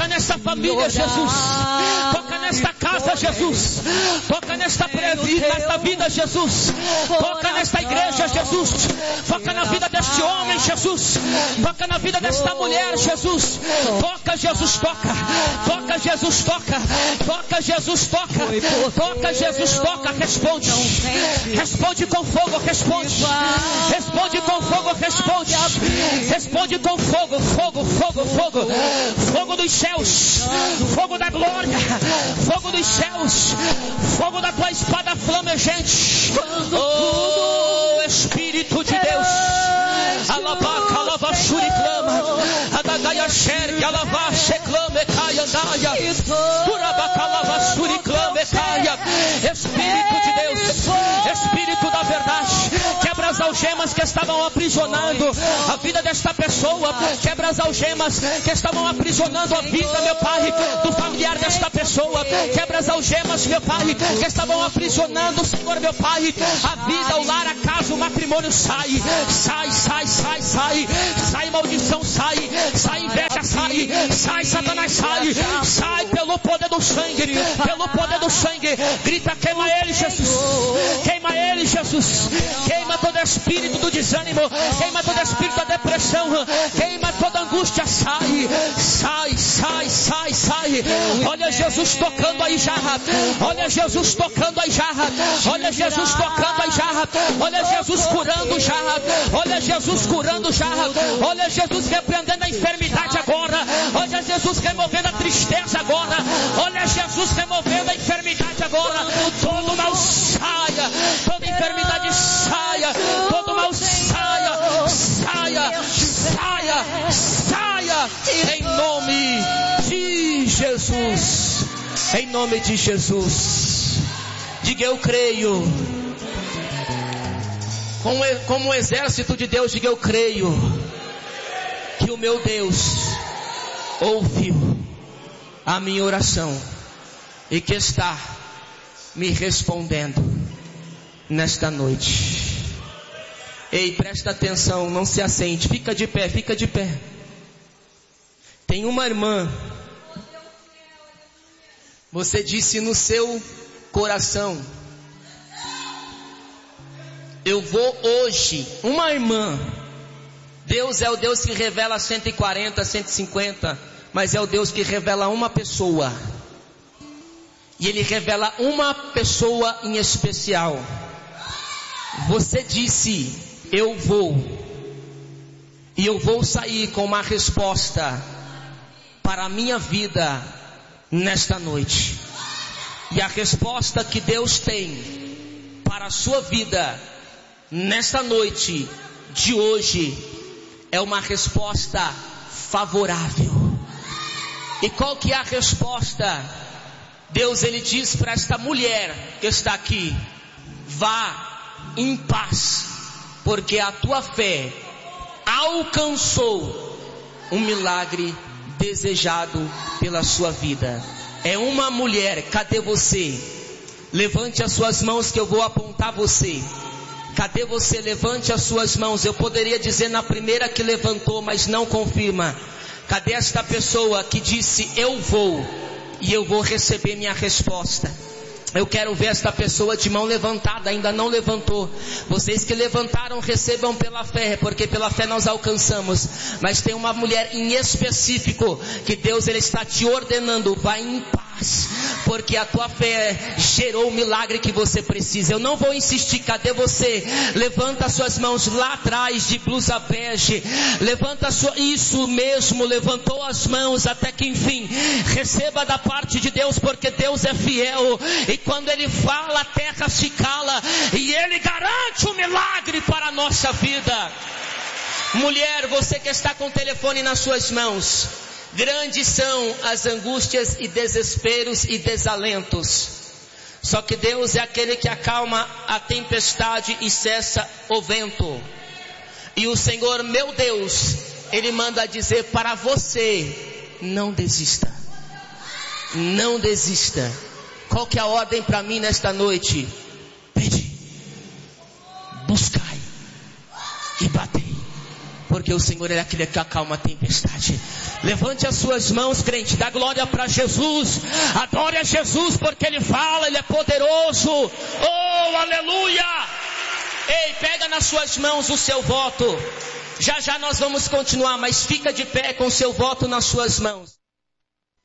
nessa família, Jesus. Toca nesta casa, Jesus. Toca nesta vida, Jesus. Toca nesta igreja, Jesus. Toca na vida deste homem, Jesus. Toca na vida desta mulher, Jesus. Toca, Jesus, toca. Toca, Jesus, toca. Toca, Jesus, toca. Toca, Jesus, toca. Responde. Responde com fogo, responde. Responde com fogo, responde. Responde com fogo, fogo, fogo, fogo. Fogo dos céus. Fogo da glória. Fogo dos céus. Fogo da tua espada flamejante. Oh, Espírito de Deus. Alabaca, alabashuri clama. Adagaia xergue, alabaxe clame, caia, daia. Urabaca, alabashuri clame, caia. Espírito de Deus. Espírito da verdade. Quebra as algemas que estavam aprisionando a vida desta pessoa. Quebra as algemas que estavam aprisionando a vida, meu Pai, do familiar desta pessoa. Quebra as algemas, meu Pai, que estavam aprisionando, Senhor, meu Pai, a vida, o lar, a casa, o matrimônio. Sai, sai, sai, sai, sai. Sai maldição, sai. Sai inveja, sai. Sai Satanás, sai. Sai pelo poder do sangue. Pelo poder do sangue. Grita, queima ele, Jesus. Queima ele, Jesus. Queima todo espírito do desânimo. Queima todo espírito da depressão. Queima toda angústia. Sai, sai, sai, sai, sai. Olha Jesus tocando aí já. Olha Jesus tocando aí já. Olha Jesus tocando aí já. Olha Jesus curando já. Olha Jesus curando já. Olha Jesus repreendendo a enfermidade agora. Olha Jesus removendo a tristeza agora. Olha Jesus removendo a enfermidade agora. Todo mal saia. Toda enfermidade saia. Todo mal saia. Saia. Saia. Saia. Em nome de Jesus. Em nome de Jesus. Diga, eu creio. Como o exército de Deus, diga, eu creio que o meu Deus ouviu a minha oração e que está me respondendo nesta noite. Ei, presta atenção, não se assente, fica de pé, fica de pé. Tem uma irmã, você disse no seu coração, eu vou hoje. Uma irmã. Deus é o Deus que revela 140, 150, mas é o Deus que revela uma pessoa. E Ele revela uma pessoa em especial. Você disse, eu vou. E eu vou sair com uma resposta para a minha vida nesta noite. E a resposta que Deus tem para a sua vida nesta noite de hoje é uma resposta favorável. E qual que é a resposta? Deus, Ele diz para esta mulher que está aqui, vá em paz, porque a tua fé alcançou um milagre desejado pela sua vida. É uma mulher, cadê você? Levante as suas mãos que eu vou apontar você. Cadê você? Levante as suas mãos. Eu poderia dizer na primeira que levantou, mas não confirma. Cadê esta pessoa que disse, eu vou, e eu vou receber minha resposta? Eu quero ver esta pessoa de mão levantada, ainda não levantou. Vocês que levantaram, recebam pela fé, porque pela fé nós alcançamos. Mas tem uma mulher em específico, que Deus, Ele está te ordenando, vai em paz, porque a tua fé gerou o milagre que você precisa. Eu não vou insistir, cadê você? Levanta as suas mãos lá atrás de blusa bege. Levanta a sua, isso mesmo, levantou as mãos, até que enfim, receba da parte de Deus, porque Deus é fiel. E quando Ele fala, a terra se cala, e Ele garante um milagre para a nossa vida. Mulher, você que está com o telefone nas suas mãos, grandes são as angústias e desesperos e desalentos. Só que Deus é aquele que acalma a tempestade e cessa o vento. E o Senhor, meu Deus, Ele manda dizer para você, não desista. Não desista. Qual que é a ordem para mim nesta noite? Pede, buscai e batei, porque o Senhor é aquele que acalma a tempestade. Levante as suas mãos, crente, dá glória para Jesus. Adore a Jesus porque Ele fala, Ele é poderoso. Oh, aleluia! Ei, pega nas suas mãos o seu voto. Já já nós vamos continuar, mas fica de pé com o seu voto nas suas mãos.